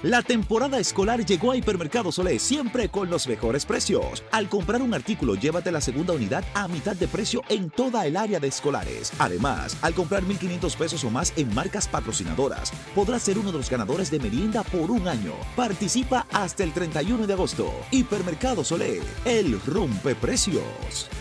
La temporada escolar llegó a Hipermercados Olé, siempre con los mejores precios. Al comprar un artículo, llévate la segunda unidad a mitad de precio en toda el área de escolares. Además, al comprar 1,500 pesos o más en marcas patrocinadoras, podrás ser uno de los ganadores de merienda por un año. Participa hasta el 31 de agosto. Hipermercados Olé, el rompeprecios.